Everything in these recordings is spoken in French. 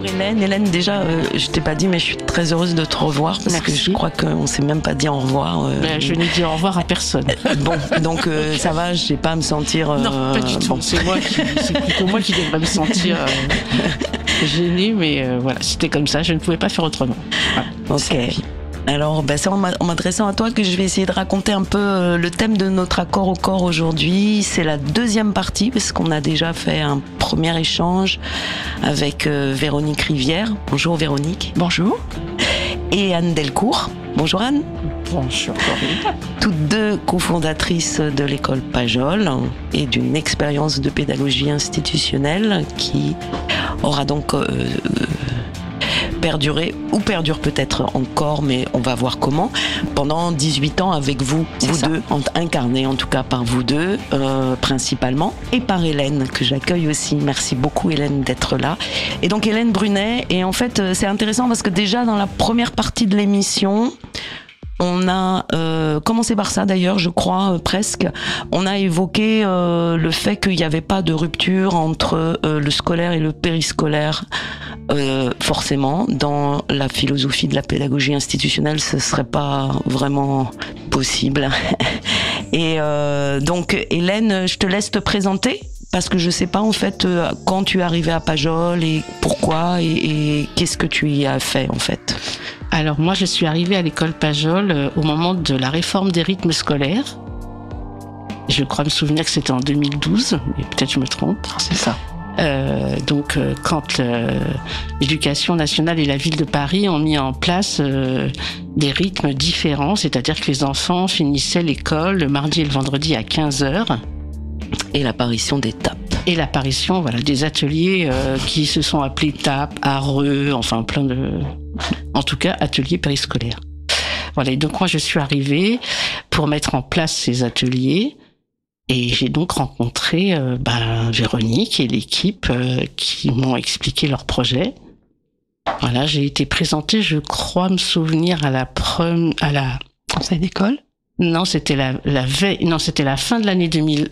Hélène, déjà, je t'ai pas dit, mais je suis très heureuse de te revoir parce que je crois qu'on s'est même pas dit au revoir. Je n'ai dit au revoir à personne. Bon, donc ça va, je n'ai pas à me sentir. Non, pas du tout. Bon. C'est plutôt moi qui devrais me sentir gênée, mais voilà, c'était comme ça, je ne pouvais pas faire autrement. Voilà. Ok. Alors, c'est en m'adressant à toi que je vais essayer de raconter un peu le thème de notre accord au corps aujourd'hui. C'est la deuxième partie, parce qu'on a déjà fait un premier échange avec Véronique Rivière. Bonjour Véronique. Bonjour. Et Anne Delcourt. Bonjour Anne. Bonjour Corinne. Toutes deux cofondatrices de l'école Pajol et d'une expérience de pédagogie institutionnelle qui aura donc perduré ou perdure peut-être encore, mais on va voir comment, pendant 18 ans avec vous deux, incarnés en tout cas par vous deux principalement, et par Hélène que j'accueille aussi. Merci beaucoup Hélène d'être là. Et donc Hélène Brunet, et en fait c'est intéressant parce que déjà dans la première partie de l'émission, on a commencé par ça d'ailleurs, je crois, presque. On a évoqué le fait qu'il n'y avait pas de rupture entre le scolaire et le périscolaire. Forcément, dans la philosophie de la pédagogie institutionnelle, ce serait pas vraiment possible. Et donc, Hélène, je te laisse te présenter. Parce que je sais pas en fait quand tu es arrivée à Pajol et pourquoi et qu'est-ce que tu y as fait en fait. Alors moi je suis arrivée à l'école Pajol au moment de la réforme des rythmes scolaires. Je crois me souvenir que c'était en 2012, mais peut-être je me trompe. C'est ça. Donc quand l'éducation nationale et la ville de Paris ont mis en place des rythmes différents, c'est-à-dire que les enfants finissaient l'école le mardi et le vendredi à 15h. Et l'apparition des TAP. Et l'apparition, voilà, des ateliers qui se sont appelés TAP, ARE, enfin plein de... En tout cas, ateliers périscolaires. Voilà, et donc moi je suis arrivée pour mettre en place ces ateliers et j'ai donc rencontré Véronique et l'équipe qui m'ont expliqué leur projet. Voilà, j'ai été présentée, je crois me souvenir, à la conseil d'école. Non, c'était c'était la fin de l'année 2011.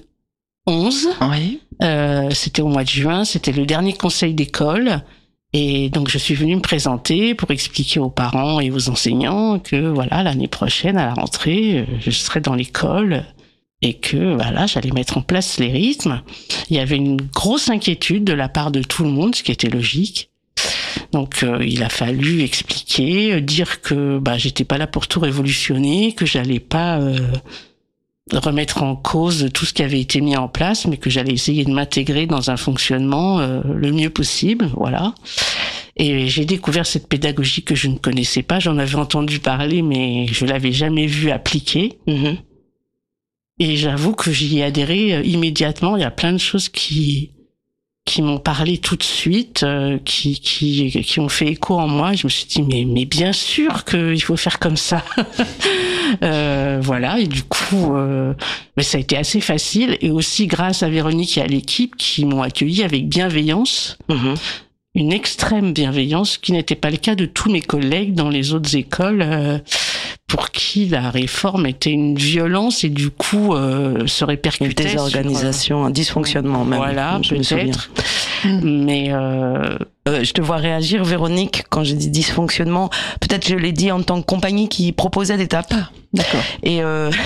Oui. C'était au mois de juin, c'était le dernier conseil d'école. Et donc, je suis venue me présenter pour expliquer aux parents et aux enseignants que, voilà, l'année prochaine, à la rentrée, je serai dans l'école et que, voilà, j'allais mettre en place les rythmes. Il y avait une grosse inquiétude de la part de tout le monde, ce qui était logique. Donc, il a fallu expliquer, dire que, j'étais pas là pour tout révolutionner, que j'allais pas remettre en cause tout ce qui avait été mis en place, mais que j'allais essayer de m'intégrer dans un fonctionnement le mieux possible, voilà. Et j'ai découvert cette pédagogie que je ne connaissais pas, j'en avais entendu parler, mais je l'avais jamais vue appliquée. Mm-hmm. Et j'avoue que j'y ai adhéré immédiatement. Il y a plein de choses qui m'ont parlé tout de suite, qui ont fait écho en moi. Je me suis dit, mais bien sûr qu'il faut faire comme ça. Voilà, et du coup, ça a été assez facile. Et aussi grâce à Véronique et à l'équipe qui m'ont accueilli avec bienveillance. Mm-hmm. Une extrême bienveillance qui n'était pas le cas de tous mes collègues dans les autres écoles pour qui la réforme était une violence et du coup se répercutait une désorganisation, un dysfonctionnement même. Voilà, peut-être. Mais je te vois réagir, Véronique, quand je dis dysfonctionnement. Peut-être je l'ai dit en tant que compagnie qui proposait des TAP. Ah, d'accord. Et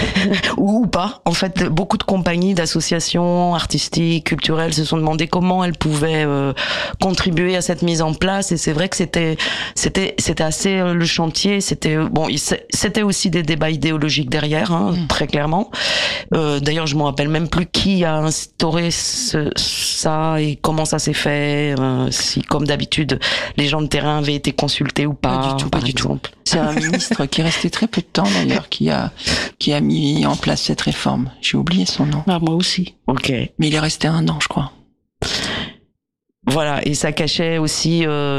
ou pas. En fait, beaucoup de compagnies, d'associations artistiques, culturelles se sont demandé comment elles pouvaient contribuer à cette mise en place. Et c'est vrai que c'était assez le chantier. C'était aussi des débats idéologiques derrière, très clairement. D'ailleurs, je me rappelle même plus qui a instauré ça et comment ça s'est fait. Si, comme d'habitude, les gens de terrain avaient été consultés ou pas. Pas du tout. C'est un ministre qui est resté très peu de temps d'ailleurs, qui a mis en place cette réforme. J'ai oublié son nom. Ah, moi aussi. Ok. Mais il est resté 1 an, je crois. Voilà, et ça cachait aussi